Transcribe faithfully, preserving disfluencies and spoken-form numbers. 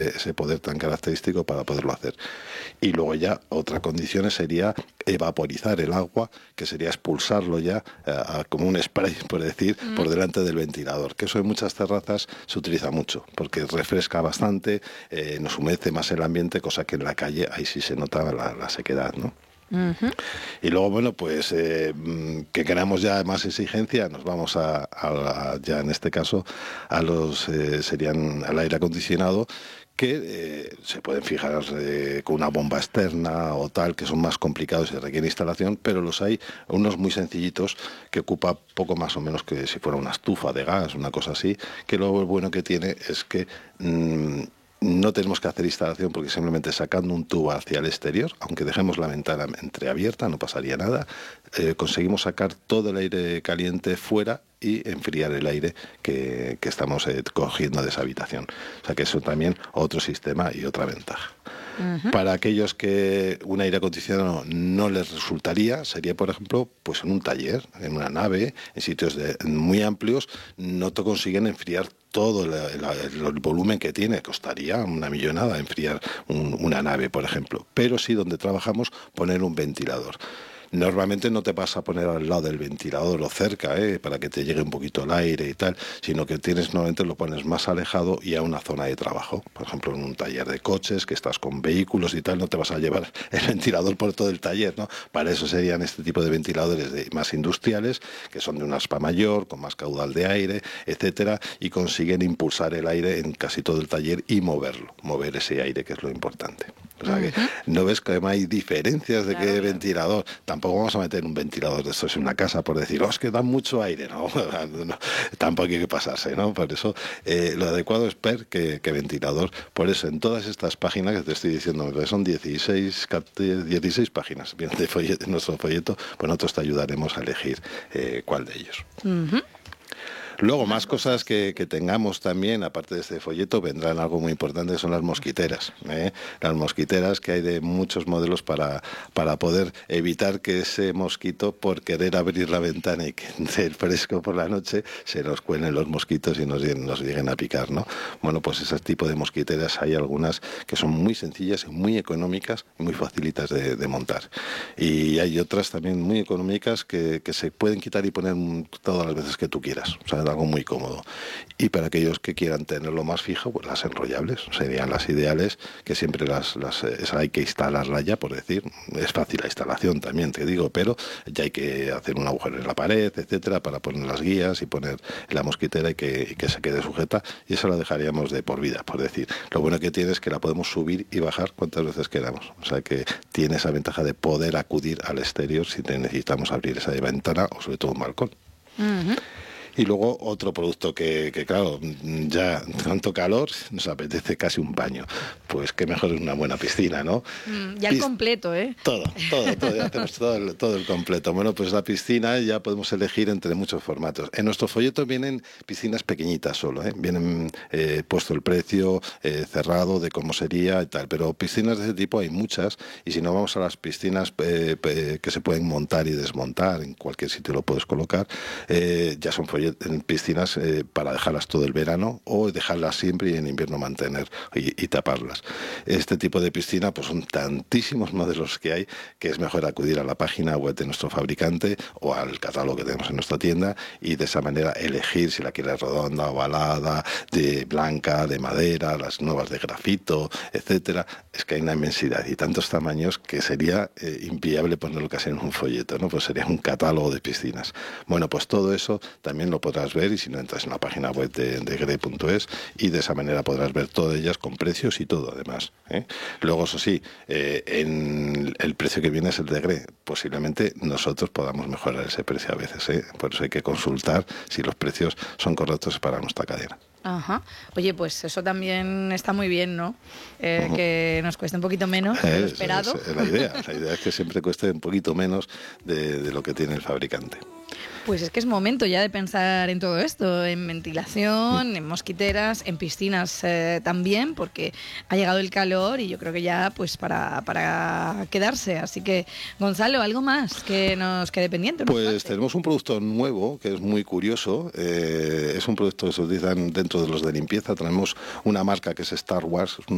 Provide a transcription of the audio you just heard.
ese, ese poder tan característico para poderlo hacer. Y luego ya otra condición sería evaporizar el agua, que sería expulsarlo ya eh, como un spray, por decir, mm. por delante del ventilador, que eso en muchas terrazas se utiliza mucho, porque refresca bastante, eh, nos humedece más el ambiente, cosa que en la calle ahí sí se nota la, la sequedad, ¿no? Uh-huh. Y luego, bueno, pues eh, que queramos ya más exigencia, nos vamos a, a, a ya en este caso a los eh, serían al aire acondicionado, que eh, se pueden fijar eh, con una bomba externa o tal, que son más complicados y requieren instalación, pero los hay unos muy sencillitos que ocupa poco más o menos que si fuera una estufa de gas, una cosa así, que lo bueno que tiene es que mmm, no tenemos que hacer instalación, porque simplemente sacando un tubo hacia el exterior, aunque dejemos la ventana entreabierta, no pasaría nada, eh, conseguimos sacar todo el aire caliente fuera y enfriar el aire que, que estamos eh, cogiendo de esa habitación. O sea que eso también otro sistema y otra ventaja. Uh-huh. Para aquellos que un aire acondicionado no les resultaría, sería, por ejemplo, pues en un taller, en una nave, en sitios de, muy amplios, no te consiguen enfriar todo el, el, el volumen que tiene. Costaría una millonada enfriar un, una nave, por ejemplo. Pero sí, donde trabajamos, poner un ventilador. Normalmente no te vas a poner al lado del ventilador o cerca, ¿eh? para que te llegue un poquito el aire y tal, sino que tienes normalmente lo pones más alejado y a una zona de trabajo. Por ejemplo, en un taller de coches, que estás con vehículos y tal, no te vas a llevar el ventilador por todo el taller, ¿no? Para eso serían este tipo de ventiladores de, más industriales, que son de una aspa mayor, con más caudal de aire, etcétera, y consiguen impulsar el aire en casi todo el taller y moverlo, mover ese aire, que es lo importante. O sea, que no ves que hay diferencias de claro, qué ventilador. Tampoco vamos a meter un ventilador de estos en una casa por decir, oh, es que dan mucho aire. No, no, tampoco hay que pasarse, ¿no? Por eso eh, lo adecuado es ver qué, qué ventilador. Por eso en todas estas páginas que te estoy diciendo, que son dieciséis, dieciséis páginas bien, de, folleto, de nuestro folleto, pues nosotros te ayudaremos a elegir eh, cuál de ellos. Uh-huh. Luego, más cosas que, que tengamos también, aparte de este folleto, vendrán algo muy importante, son las mosquiteras. ¿eh? Las mosquiteras, que hay de muchos modelos para, para poder evitar que ese mosquito, por querer abrir la ventana y que entre el fresco por la noche, se nos cuelen los mosquitos y nos, nos lleguen a picar, ¿no? Bueno, pues ese tipo de mosquiteras hay algunas que son muy sencillas, muy económicas y muy facilitas de, de montar. Y hay otras también muy económicas que, que se pueden quitar y poner todas las veces que tú quieras. O sea, algo muy cómodo. Y para aquellos que quieran tenerlo más fijo, pues las enrollables serían las ideales, que siempre las, las esa hay que instalarla ya, por decir, es fácil la instalación también, te digo, pero ya hay que hacer un agujero en la pared, etcétera, para poner las guías y poner la mosquitera y que, y que se quede sujeta, y eso la dejaríamos de por vida, por decir. Lo bueno que tiene es que la podemos subir y bajar cuantas veces queramos, o sea que tiene esa ventaja de poder acudir al exterior si necesitamos abrir esa ventana o sobre todo un balcón. Uh-huh. Y luego otro producto que, que, claro, ya tanto calor, nos apetece casi un baño. Pues qué mejor una buena piscina, ¿no? Mm, ya el Pis- completo, ¿eh? Todo, todo, todo, ya hacemos todo el, todo el completo. Bueno, pues la piscina ya podemos elegir entre muchos formatos. En nuestro folleto vienen piscinas pequeñitas solo, ¿eh? Vienen eh, puesto el precio, eh, cerrado de cómo sería y tal. Pero piscinas de ese tipo hay muchas, y si no vamos a las piscinas eh, eh, que se pueden montar y desmontar, en cualquier sitio lo puedes colocar, eh, ya son folletos en piscinas eh, para dejarlas todo el verano o dejarlas siempre y en invierno mantener y, y taparlas. Este tipo de piscina pues son tantísimos modelos que hay que es mejor acudir a la página web de nuestro fabricante o al catálogo que tenemos en nuestra tienda y de esa manera elegir si la quieres redonda, ovalada, de blanca, de madera, las nuevas de grafito, etcétera. Es que hay una inmensidad y tantos tamaños que sería eh, inviable ponerlo casi en un folleto, ¿no? Pues sería un catálogo de piscinas. Bueno, pues todo eso también lo podrás ver, y si no, entras en la página web de, de gre punto es y de esa manera podrás ver todas ellas con precios y todo además, ¿eh? Luego, eso sí, eh, en el precio que viene es el de Gre. Posiblemente nosotros podamos mejorar ese precio a veces, ¿eh? Por eso hay que consultar si los precios son correctos para nuestra cadena. Ajá. Oye, pues eso también está muy bien, ¿no? Eh, uh-huh. Que nos cueste un poquito menos de lo esperado. Es, es la idea. La idea es que siempre cueste un poquito menos de, de lo que tiene el fabricante. Pues es que es momento ya de pensar en todo esto, en ventilación, en mosquiteras, en piscinas eh, también, porque ha llegado el calor y yo creo que ya pues para, para quedarse. Así que, Gonzalo, ¿algo más que nos quede pendiente? Pues tenemos un producto nuevo que es muy curioso. Eh, es un producto que se utiliza dentro de los de limpieza. Tenemos una marca que es Star Wars,